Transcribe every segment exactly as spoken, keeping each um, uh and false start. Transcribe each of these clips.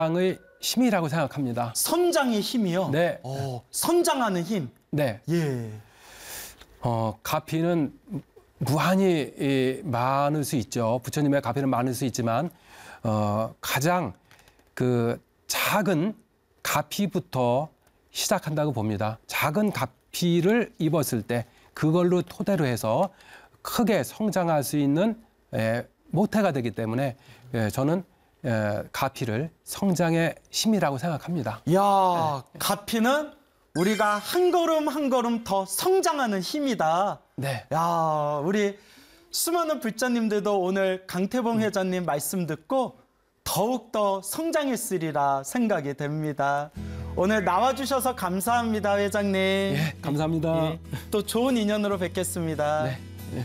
의 힘이라고 생각합니다. 선장의 힘이요? 네. 어, 선장하는 힘. 네. 예. 어, 가피는 무한히 이, 많을 수 있죠. 부처님의 가피는 많을 수 있지만 어, 가장 그 작은 가피부터 시작한다고 봅니다. 작은 가피를 입었을 때 그걸로 토대로 해서 크게 성장할 수 있는 에, 모태가 되기 때문에 에, 저는 에, 가피를 성장의 힘이라고 생각합니다. 이야, 네. 가피는 우리가 한 걸음 한 걸음 더 성장하는 힘이다. 네. 야, 우리 수많은 불자님들도 오늘 강태봉 회장님 말씀 듣고 더욱더 성장했으리라 생각이 됩니다. 오늘 나와주셔서 감사합니다, 회장님. 예, 감사합니다. 예, 또 좋은 인연으로 뵙겠습니다. 네. 예.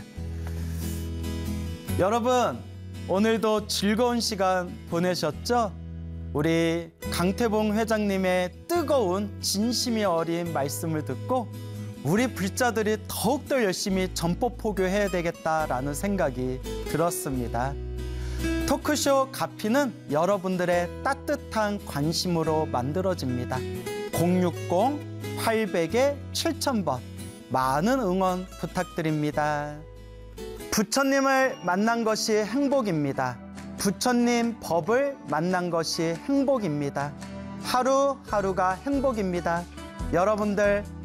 여러분, 오늘도 즐거운 시간 보내셨죠? 우리 강태봉 회장님의 뜨거운 진심이 어린 말씀을 듣고 우리 불자들이 더욱더 열심히 전포포교해야 되겠다라는 생각이 들었습니다. 토크쇼 가피는 여러분들의 따뜻한 관심으로 만들어집니다. 공육공 팔백 칠천 번 많은 응원 부탁드립니다. 부처님을 만난 것이 행복입니다. 부처님 법을 만난 것이 행복입니다. 하루하루가 행복입니다. 여러분들